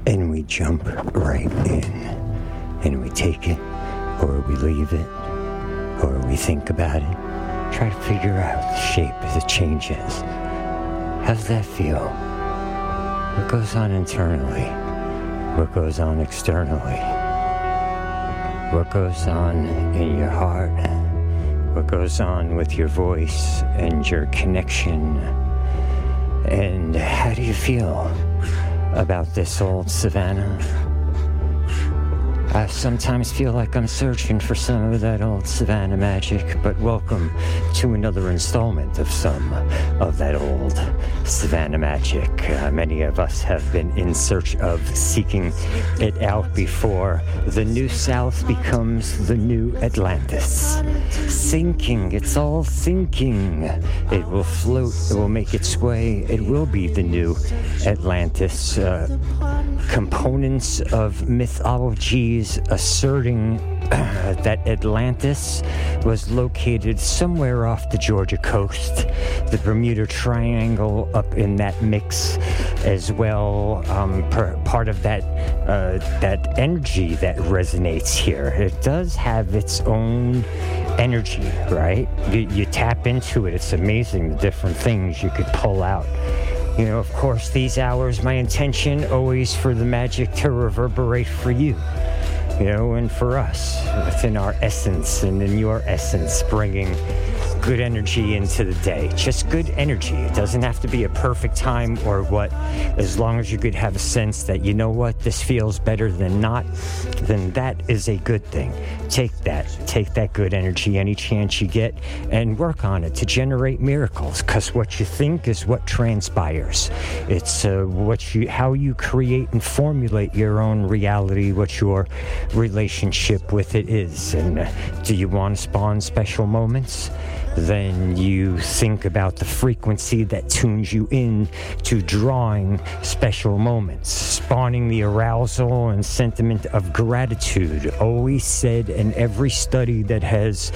and we jump right in, and we take it, or we leave it, or we think about it, try to figure out the shape of the changes. How's that feel? What goes on internally? What goes on externally? What goes on in your heart? What goes on with your voice and your connection? And how do you feel about this old Savannah? I sometimes feel like I'm searching for some of that old Savannah magic, but welcome to another installment of some of that old Savannah magic. Many of us have been in search of seeking it out before the New South becomes the new Atlantis. Sinking, it's all sinking. It will float, it will make its way, it will be the new Atlantis. Components of mythologies asserting that Atlantis was located somewhere off the Georgia coast, the Bermuda Triangle up in that mix as well. Part of that energy that resonates here. It does have its own energy, right? You tap into it. It's amazing the different things you could pull out. You know, of course, these hours, my intention always for the magic to reverberate for you. You know, and for us, within our essence and in your essence, bringing good energy into the day. Just good energy. It doesn't have to be a perfect time or what. As long as you could have a sense that, you know what, this feels better than not, then that is a good thing. Take that good energy any chance you get and work on it to generate miracles, because what you think is what transpires. It's how you create and formulate your own reality, what your relationship with it is. And do you want to spawn special moments? Then you think about the frequency that tunes you in to drawing special moments, spawning the arousal and sentiment of gratitude. Always said in every study that has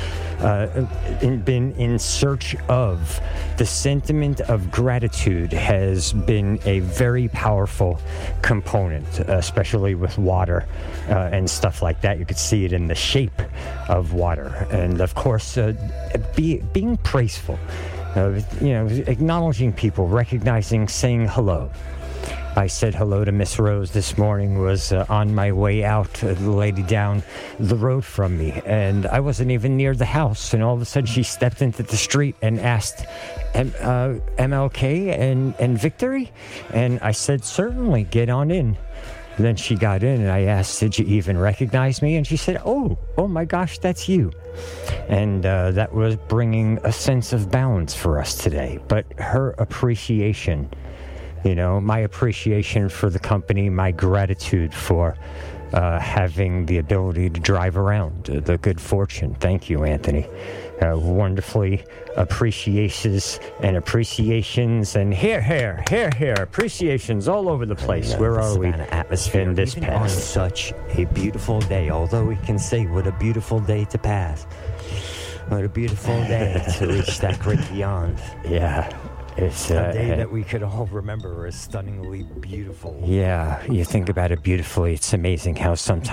been in search of, the sentiment of gratitude has been a very powerful component, especially with water and stuff like that. You could see it in the shape of water. And of course, being praiseful, acknowledging people, recognizing, saying hello. I said hello to Miss Rose this morning, was on my way out, the lady down the road from me, and I wasn't even near the house, and all of a sudden she stepped into the street and asked, MLK and Victory? And I said, certainly, get on in. And then she got in and I asked, did you even recognize me? And she said, oh my gosh, that's you. And that was bringing a sense of balance for us today. But her appreciation, my appreciation for the company, my gratitude for having the ability to drive around, the good fortune. Thank you, Anthony. Wonderfully appreciations and here, appreciations all over the place. Where are we atmosphere in this past? On such a beautiful day, although we can say what a beautiful day to pass. What a beautiful day to reach that great beyond. Yeah. It's a day that we could all remember as stunningly beautiful. Yeah, you think about it beautifully. It's amazing how sometimes